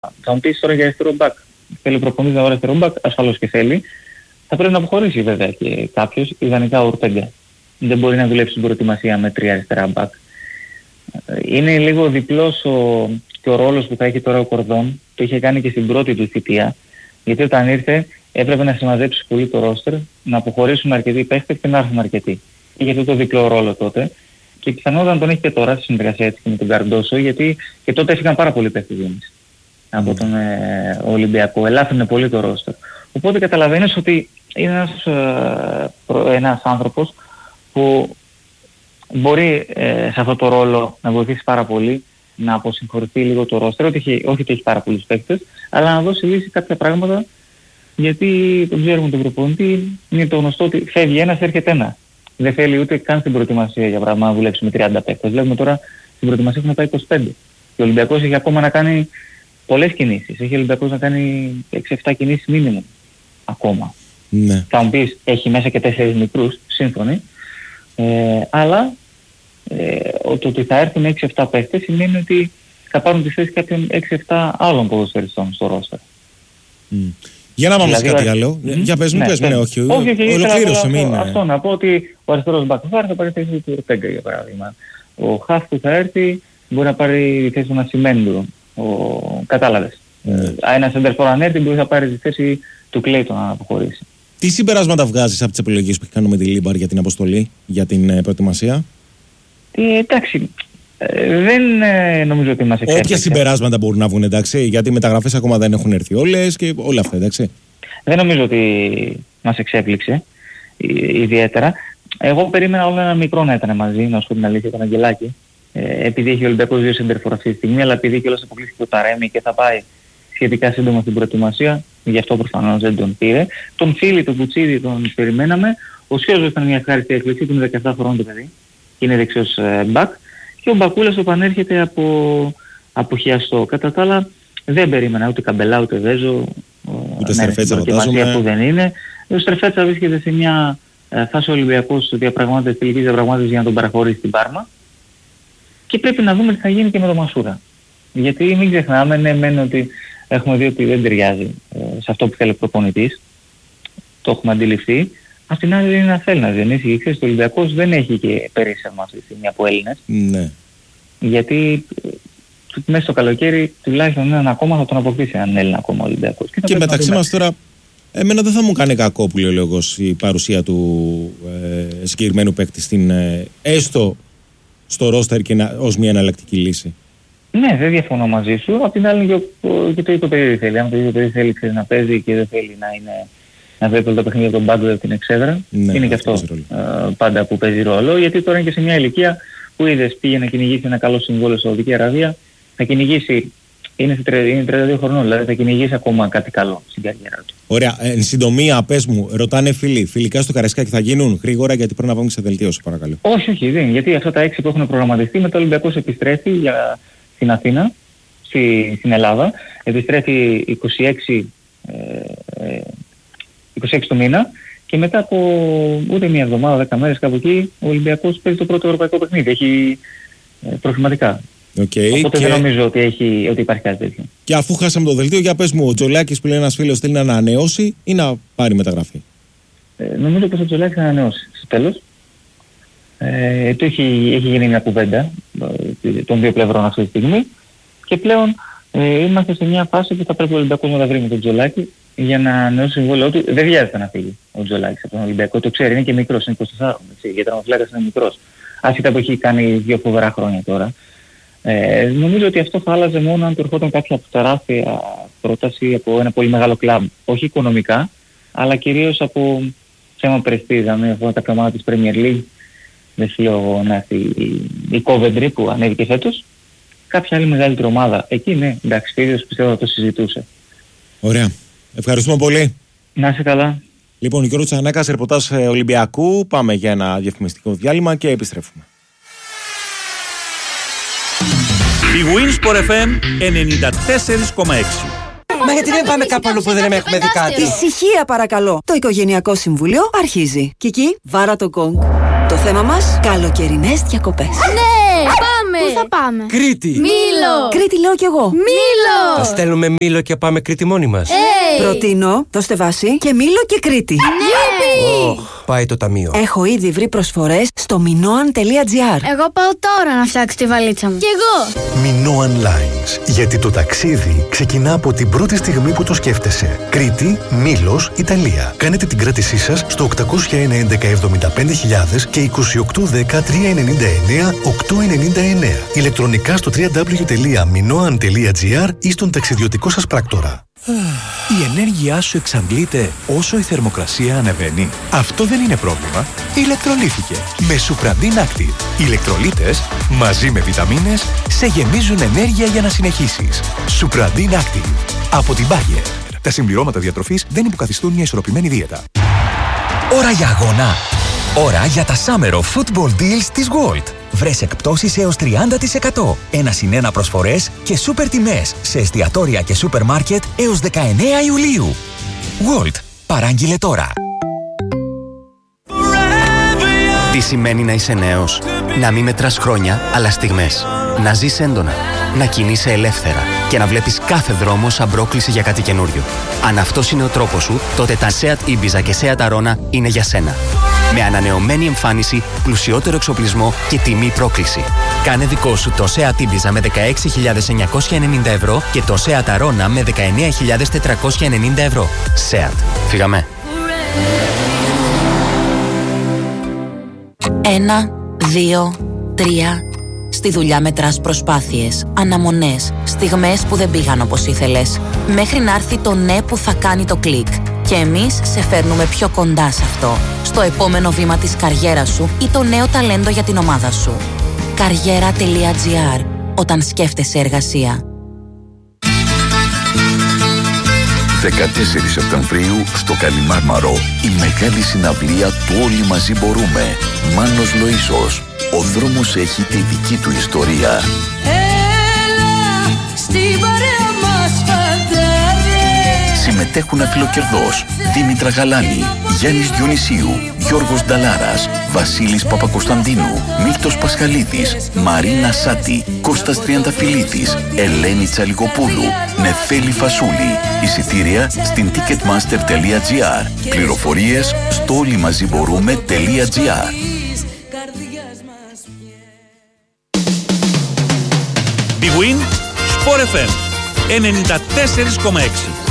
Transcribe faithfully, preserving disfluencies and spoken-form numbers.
Θα μου πεις τώρα για αριστερό μπακ. Θέλει προπονητής να βάλει αριστερό μπακ, ασφαλώς και θέλει. Θα πρέπει να αποχωρήσει βέβαια και κάποιος, ιδανικά ο Ορτέγκα. Δεν μπορεί να δουλέψει στην προετοιμασία με τρία αριστερά μπακ. Είναι λίγο διπλός ο, και ο ρόλος που θα έχει τώρα ο Κορδόν. Το είχε κάνει και στην πρώτη του θητεία. Γιατί όταν ήρθε έπρεπε να συμμαζέψει πολύ το ρόστερ, να αποχωρήσουν αρκετοί παίχτες και να έρθουν αρκετοί. Είχε αυτό το διπλό ρόλο τότε. Και πιθανότατα τον έχει και τώρα στη συνεργασία έτσι και με τον Καρντόσο, γιατί και τότε έφυγαν πάρα πολλοί παίχτες mm. από τον ε, Ολυμπιακό. Ελάφρυνε πολύ το ρόστερ. Οπότε καταλαβαίνεις ότι είναι ένας, ε, προ, ένας άνθρωπος που μπορεί ε, σε αυτό το ρόλο να βοηθήσει πάρα πολύ, να αποσυγχωρηθεί λίγο το ρόστερ, όχι ότι έχει πάρα πολλούς παίκτες, αλλά να δώσει λύση κάποια πράγματα, γιατί τον ξέρουμε τον προπονητή, είναι το γνωστό ότι φεύγει ένας, έρχεται ένα. Δεν θέλει ούτε καν στην προετοιμασία για πράγμα να δουλέψει με τριάντα παίκτες. Βλέπουμε τώρα στην προετοιμασία έχουμε πάει είκοσι πέντε. Και ο Ολυμπιακός έχει ακόμα να κάνει πολλές κινήσεις. Έχει ο Ολυμπιακός να κάνει έξι εφτά κινήσεις μίνιμουμ ακόμα. Ναι. Θα μου πεις, έχει μέσα και τέσσερις μικρούς, σύμφωνοι, ε, αλλά ε, το ότι θα έρθουν έξι εφτά παίχτες σημαίνει ότι θα πάρουν τη θέση κάποιων έξι εφτά άλλων ποδοσφαιριστών στο ρόστερ. Mm. Για να πάμε δηλαδή, σε κάτι ο... άλλο. Mm-hmm. Για πες μου, ναι, πες μου, ναι, όχι. όχι, όχι ολοκλήρωσε, μην... Αυτό να πω ότι ο αριστερός μπακ θα έρθει, θα πάρει θέση του Ορτέγκα για παράδειγμα. Ο Χαφ που θα έρθει μπορεί να πάρει θέση του Νασιμέντου. Ο... Κατάλαβες. Mm. Ένας σεντερφόρ αν έρθει μπορεί να πάρει τη θέση του Κλέιτον να αποχωρήσει. Τι συμπεράσματα βγάζεις από τις επιλογές που έχει κάνει με τη Λίμπαρ για την αποστολή, για την προετοιμασία? Ε, εντάξει, ε, δεν ε, νομίζω ότι μας εξέπληξε. Όποια συμπεράσματα μπορούν να βγουν, εντάξει, γιατί οι μεταγραφές ακόμα δεν έχουν έρθει όλες και όλα αυτά, εντάξει. Δεν νομίζω ότι μας εξέπληξε ε, ιδιαίτερα. Εγώ περίμενα όλο ένα μικρό να ήταν μαζί, να σου πω την αλήθεια, τον Αγγελάκη. Ε, επειδή έχει ο Ολυμπιακός δύο σεντερφόρ αυτή τη στιγμή, αλλά επειδή κιόλας αποκλείστηκε ο Ταρέμι και θα πάει σχετικά σύντομα στην προετοιμασία, γι' αυτό προφανώς δεν τον πήρε. Τον Φίλη, τον Κουτσίδη τον περιμέναμε. Ο Σιώζος ήταν μια ευχάριστη έκπληξη, που είναι δεκαεπτά χρονών το παιδί. Είναι δεξιός ε, μπακ. Και ο Μπακούλας επανέρχεται από αποχιαστό. Κατά τα άλλα δεν περίμενα ούτε Καμπελά ούτε Βέζο. Ούτε Στρεφέτσα φαντάζομαι. Που δεν είναι. Ο Στρεφέτσα βρίσκεται σε μια ε, φάση Ολυμπιακός διαπραγμάτευση, τελικής διαπραγμάτευσης για να τον παραχωρήσει στην Πάρμα. Και πρέπει να δούμε τι θα γίνει και με τον Μασούρα. Γιατί μην ξεχνάμε, ναι, μεν ότι έχουμε δει ότι δεν ταιριάζει ε, σε αυτό που θέλει ο προπονητής. Το έχουμε αντιληφθεί. Απ' την άλλη είναι να θέλει να διονύσει. Και ξέρεις, ο Ολυμπιακός δεν έχει και περίσσευμα αυτή τη στιγμή από Έλληνες. Ναι. Γιατί ε, μέσα στο καλοκαίρι τουλάχιστον έναν ακόμα θα τον αποκτήσει έναν Έλληνα ακόμα ο Ολυμπιακός. Και, και μεταξύ μας τώρα, εμένα δεν θα μου κάνει κακό που λέει ο η παρουσία του ε, συγκεκριμένου παίκτη στην, ε, έστω στο ρόστερ και να, ως μια εναλλακτική λύση. Ναι, δεν διαφωνώ μαζί σου. Απ' την άλλη και, και το ίδιο παιδί θέλει. Αν το ίδιο παιδί θέλει ξέρει, να παίζει και δεν θέλει να, είναι, να βλέπει όλα τα παιχνίδια από τον πάγκο από την εξέδρα, ναι, είναι και αυτό ε, πάντα που παίζει ρόλο. Γιατί τώρα είναι και σε μια ηλικία που είδες πήγε να κυνηγήσει ένα καλό συμβόλαιο στη Σαουδική Αραβία, θα κυνηγήσει, είναι, είναι τριάντα δύο χρονών, δηλαδή θα κυνηγήσει ακόμα κάτι καλό στην καριέρα του. Ωραία. Εν συντομία, πες μου, ρωτάνε φίλοι, φιλικά στο Καραϊσκάκι θα γίνουν γρήγορα, γιατί πρέπει να πάμε σε δελτίωση, παρακαλώ. Όχι, όχι, δεν. Γιατί αυτά τα έξι που έχουν προγραμματιστεί, μετά ο Ολυμπιακός επιστρέφει για, στην Αθήνα, στη, στην Ελλάδα, επιστρέφει είκοσι έξι, ε, είκοσι έξι του μήνα και μετά από ούτε μία εβδομάδα, δέκα μέρες κάπου εκεί, ο Ολυμπιακός παίζει το πρώτο ευρωπαϊκό παιχνίδι. Έχει ε, προγραμματικά. Okay, Οπότε και... δεν νομίζω ότι, έχει, ότι υπάρχει κάτι τέτοιο. Και αφού χάσαμε το δελτίο, για πες μου, ο Τζολάκης που λέει ένας φίλος θέλει να ανανεώσει ή να πάρει μεταγραφή? Ε, νομίζω πως ο Τζολάκης θα ανανεώσει στο τέλος. Ε, το έχει, έχει γίνει μια κουβέντα ε, των δύο πλευρών αυτή τη στιγμή και πλέον ε, είμαστε σε μια φάση που θα πρέπει ο Ολυμπιακός να τα βρει με τον Τζολάκη για να ανανεώσει συμβόλαιο του. Δεν βιάζεται να φύγει ο Τζολάκης από τον Ολυμπιακό, το ξέρει, είναι και μικρός, είναι είκοσι τέσσερα, γιατί ο τερματοφύλακας είναι μικρός. Άσχετα που έχει κάνει δύο φοβερά χρόνια τώρα. Ε, νομίζω ότι αυτό θα άλλαζε μόνο αν του ερχόταν κάποια τεράστια πρόταση από ένα πολύ μεγάλο κλαμπ. Όχι οικονομικά, αλλά κυρίως από θέμα πρεστίζα, με αυτά τα καμάτα της Premier League. Δεν θέλω να έρθει η Coventry που ανέβηκε φέτος. Κάποια άλλη μεγαλύτερη ομάδα. Εκεί ναι, εντάξει, φίλος πιστεύω θα το συζητούσε. Ωραία. Ευχαριστούμε πολύ. Να είσαι καλά. Λοιπόν, ο Γιώργος Τσανάκας, ρεπορτάζ Ολυμπιακού. Πάμε για ένα διαφημιστικό διάλειμμα και επιστρέφουμε. Η Winsport εφ εμ ενενήντα τέσσερα κόμμα έξι. Μα γιατί δεν πάμε κάπου αλλού που δεν έχουμε δει κάτι? Ησυχία παρακαλώ. Το Οικογενειακό Συμβούλιο αρχίζει. Κική, βάρα το γκονγκ. Το θέμα μας, καλοκαιρινές διακοπές. Ναι, πάμε! Πού θα πάμε? Κρήτη. Μήλο. Κρήτη λέω κι εγώ. Μήλο. Θα στέλνουμε Μήλο και πάμε Κρήτη μόνοι μας. Hey. Προτείνω, δώστε βάση και Μήλο και Κρήτη. Ναι. Oh, πάει το ταμείο. Έχω ήδη βρει προσφορές στο μινόαν τελεία τζι άρ. Εγώ πάω τώρα να φτιάξω τη βαλίτσα μου. Κι εγώ. Minoan Lines. Γιατί το ταξίδι ξεκινά από την πρώτη στιγμή που το σκέφτεσαι. Κρήτη, Μήλος, Ιταλία. Κάνετε την κράτησή σας στο οκτακόσια ένα έντεκα εβδομήντα πέντε χιλιάδες και είκοσι οκτώ δέκα τριακόσια ενενήντα εννέα οκτακόσια ενενήντα εννέα. Ηλεκτρονικά στο double-u double-u double-u τελεία minoan τελεία τζι άρ ή στον ταξιδιωτικό σας πράκτορα. Η ενέργειά σου εξαντλείται όσο η θερμοκρασία ανεβαίνει. Αυτό δεν είναι πρόβλημα. Ηλεκτρολύθηκε με Supradin Active. Οι ηλεκτρολίτες μαζί με βιταμίνες σε γεμίζουν ενέργεια για να συνεχίσεις. Supradin Active από την Bayer. Τα συμπληρώματα διατροφής δεν υποκαθιστούν μια ισορροπημένη δίαιτα. Ώρα για αγώνα. Ώρα για τα Summer of Football Deals της Gold. Βρες εκπτώσεις έως τριάντα τοις εκατό. Ένα συν ένα προσφορές και σούπερ τιμές σε εστιατόρια και σούπερ μάρκετ έως δεκαεννέα Ιουλίου. Gold. Παράγγειλε τώρα. Τι σημαίνει να είσαι νέος? Να μην μετράς χρόνια, αλλά στιγμές. Να ζεις έντονα. Να κινείσαι ελεύθερα. Και να βλέπεις κάθε δρόμο σαν πρόκληση για κάτι καινούριο. Αν αυτός είναι ο τρόπος σου, τότε τα Seat Ibiza και Seat Arona είναι για σένα. Με ανανεωμένη εμφάνιση, πλουσιότερο εξοπλισμό και τιμή πρόκληση. Κάνε δικό σου το Seat Ibiza με δεκαέξι χιλιάδες εννιακόσια ενενήντα ευρώ και το Seat Arona με δεκαεννέα χιλιάδες τετρακόσια ενενήντα ευρώ. Seat. Φύγαμε. Ένα, δύο, τρία. Στη δουλειά μετράς προσπάθειες, αναμονές, στιγμές που δεν πήγαν όπως ήθελες. Μέχρι να έρθει το ναι που θα κάνει το κλικ. Και εμείς σε φέρνουμε πιο κοντά σε αυτό. Στο επόμενο βήμα της καριέρας σου ή το νέο ταλέντο για την ομάδα σου. Καριέρα τελεία τζι άρ. Όταν σκέφτεσαι εργασία. δεκατέσσερις Σεπτεμβρίου στο Καλιμάρμαρο η μεγάλη συναυλία του Όλοι Μαζί Μπορούμε. Μάνος Λοΐσος. Ο δρόμος έχει τη δική του ιστορία. Έλα, στην παρέα μας φαντάρε. Συμμετέχουν Αφιλοκερδός, Δήμητρα Γαλάνη, Γιάννης Διονυσίου, Γιώργος Νταλάρας, Βασίλης Παπακοσταντίνου, Μίλτος Πασχαλίδης, Μαρίνα Σάτη, Κώστας Τριανταφυλλίδης, Ελένη Τσαλικοπούλου, Νεφέλη Φασούλη. Εισιτήρια στην ticketmaster τελεία τζι άρ. Πληροφορίες στο όλοιμαζιμπορούμε τελεία τζι άρ. Big Win, Sport εφ εμ ενενήντα τέσσερα κόμμα έξι.